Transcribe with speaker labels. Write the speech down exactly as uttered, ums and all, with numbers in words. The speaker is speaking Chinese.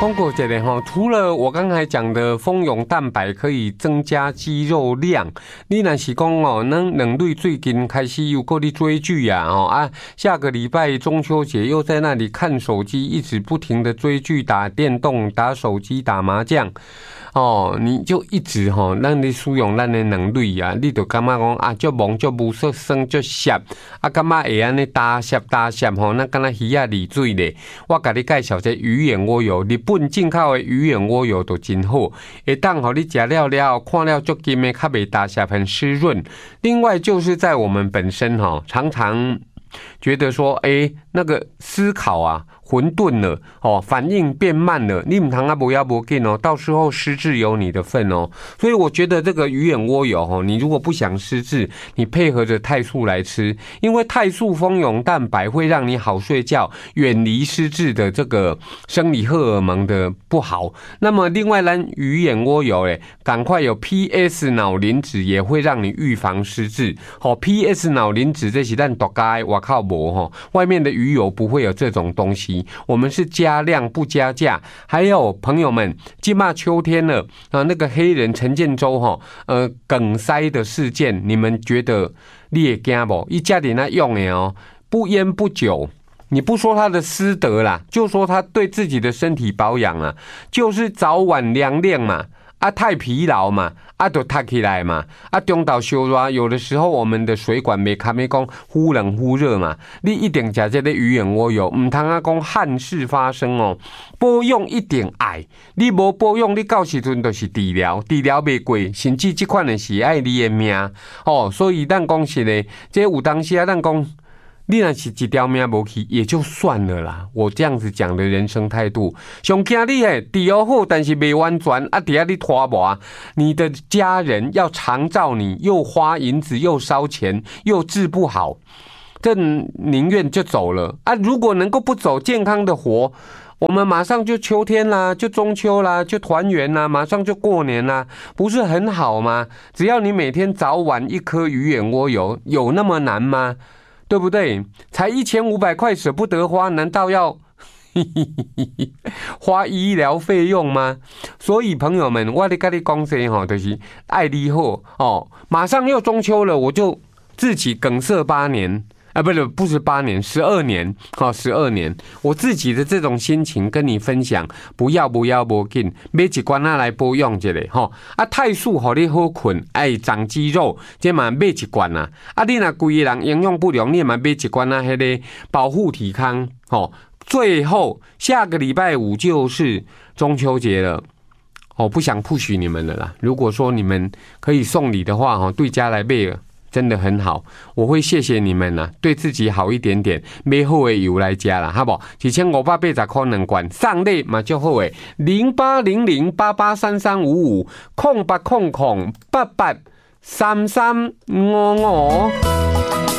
Speaker 1: 讲过这个哈，除了我刚才讲的蜂蛹蛋白可以增加肌肉量，你若是讲哦，咱两队最近开始又过去追剧呀，哦啊，下个礼拜中秋节又在那里看手机，一直不停的追剧、打电动、打手机、打麻将。哦，你就一直吼，咱咧使用咱的能力啊，你就感觉讲啊，足忙足无说生足涩，啊，感觉会安尼打涩打涩吼，那敢若鱼啊离水咧。我甲你介绍这鱼眼蜗油，日本进口的鱼眼蜗油都真好，会当互你食了了，看了足金的，较袂打涩，很湿润。另外就是在我们本身吼，常常觉得说，哎、欸，那个思考啊。混沌了哦，反应变慢了，你唔通啊不要不紧哦，到时候失智有你的份哦。所以我觉得这个鱼眼蜗油哦，你如果不想失智，你配合着肽素来吃，因为肽素蜂蛹蛋白会让你好睡觉，远离失智的这个生理荷尔蒙的不好。那么另外呢，鱼眼蜗油诶，赶快有 P S 脑磷脂也会让你预防失智。哦 ，P S 脑磷脂这是咱独家的，我靠无吼，外面的鱼油不会有这种东西。我们是加量不加价，还有朋友们，即马秋天了啊，那个黑人陈建州哈，呃，梗塞的事件，你们觉得你也惊不？一家里那用的哦，不烟不酒，你不说他的私德啦，就说他对自己的身体保养啊，就是早晚量练嘛。啊，太疲劳嘛，啊，就塌起来嘛，啊，中岛修热，有的时候我们的水管没卡没讲忽冷忽热嘛，你一定食这个鱼眼蜗油，唔通啊讲憾事发生哦，保养一定爱，你无保养，你到时阵就是治疗，治疗袂过，甚至这款的是爱你的命哦，所以咱讲实咧，这有当时啊，咱讲。你若是一条命无去，也就算了啦。我这样子讲的人生态度，上惊你诶，治疗好，但是未完全啊，底下你拖磨，你的家人要长照你，又花银子，又烧钱，又治不好，这宁愿就走了啊！如果能够不走，健康的活。我们马上就秋天啦，就中秋啦，就团圆啦，马上就过年啦，不是很好吗？只要你每天早晚一颗鱼眼蜗油，有那么难吗？对不对？才一千五百块舍不得花，难道要花医疗费用吗？所以朋友们，我咧跟你讲这吼，就是爱你好哦。马上又中秋了，我就自己梗塞八年。啊，不是不是八年，十二年，好，十二年，我自己的这种心情跟你分享，不要不要不紧，买一罐啊来保养一下吼。啊，肽素互你好困，爱长肌肉，这嘛买一罐啊。啊，你若规个人营养不良，你嘛买一罐啊，迄个保护体康，吼。最后下个礼拜五就是中秋节了。哦，不想push你们了啦。如果说你们可以送礼的话，哈，对家来买。真的很好，我会谢谢你们啊，对自己好一点点，买好的油来加啦，好不好？一千五百八十块两罐，送礼嘛就好诶，零八零零八八三三五五，空八空空八八三三五五。